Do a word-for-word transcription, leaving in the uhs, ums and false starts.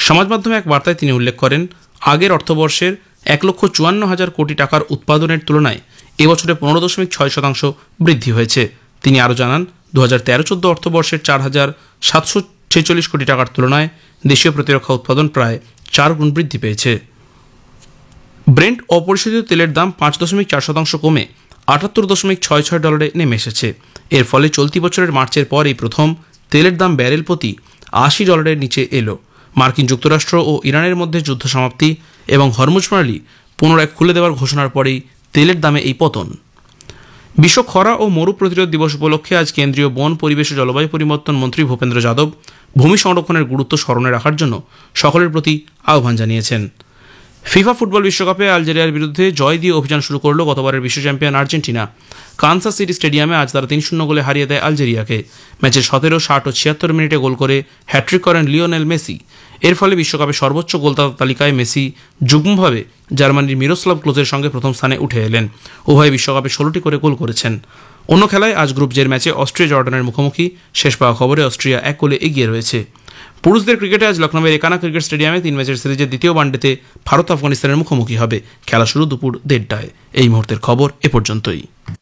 সমাজ মাধ্যমে এক বার্তায় তিনি উল্লেখ করেন, আগের অর্থবর্ষের এক লক্ষ চুয়ান্ন হাজার কোটি টাকার উৎপাদনের তুলনায় এবছরে পনেরো দশমিক ছয় শতাংশ বৃদ্ধি হয়েছে। তিনি আরও জানান, দু হাজার তেরো চোদ্দ অর্থবর্ষের চার হাজার সাতশো ছেচল্লিশ কোটি টাকার তুলনায় দেশীয় প্রতিরক্ষা উৎপাদন প্রায় চার গুণ বৃদ্ধি পেয়েছে। ব্রেন্ট অপরিশোধিত তেলের দাম পাঁচ দশমিক চার শতাংশ কমে আটাত্তর দশমিক ছয় ছয় ডলারে নেমে এসেছে। এর ফলে চলতি বছরের মার্চের পর এই প্রথম তেলের দাম ব্যারেল প্রতি আশি ডলারের নিচে এলো। মার্কিন যুক্তরাষ্ট্র ও ইরানের মধ্যে যুদ্ধ সমাপ্তি এবং হরমুজ প্রণালী পুনরায় খুলে দেওয়ার ঘোষণার পরেই তেলের দামে এই পতন। বিশ্ব খরা ও মরু প্রতিরোধ দিবস উপলক্ষে আজ কেন্দ্রীয় বন, পরিবেশ ও জলবায়ু পরিবর্তন মন্ত্রী ভূপেন্দ্র যাদব ভূমি সংরক্ষণের গুরুত্ব স্মরণে রাখার জন্য সকলের প্রতি আহ্বান জানিয়েছেন। ফিফা ফুটবল বিশ্বকাপে আলজেরিয়ার বিরুদ্ধে জয় দিয়ে অভিযান শুরু করল গতবারের বিশ্ব চ্যাম্পিয়ন আর্জেন্টিনা। কানসাস সিটি স্টেডিয়ামে আজ তারা তিন শূন্য গোলে হারিয়ে দেয় আলজেরিয়াকে। ম্যাচের সতেরো, ষাট ও ছিয়াত্তর মিনিটে গোল করে হ্যাট্রিক করেন লিওনেল মেসি। এর ফলে বিশ্বকাপে সর্বোচ্চ গোলদাতা তালিকায় মেসি যুগ্মভাবে জার্মানির মিরোস্লাভ ক্লোজের সঙ্গে প্রথম স্থানে উঠে এলেন। উভয় বিশ্বকাপে ষোলোটি করে গোল করেছেন। অন্য খেলায় আজ গ্রুপ জের ম্যাচে অস্ট্রিয়া জর্ডানের মুখোমুখি। শেষ পাওয়া খবরে অস্ট্রিয়া এক গোলে এগিয়ে রয়েছে। পুরুষদের ক্রিকেটে আজ লখনৌয়ের একানা ক্রিকেট স্টেডিয়ামে তিন ম্যাচের সিরিজের দ্বিতীয় ওয়ানডেতে ভারত আফগানিস্তানের মুখোমুখি হবে। খেলা শুরু দুপুর দেড়টায়। এই মুহূর্তের খবর এ পর্যন্তই।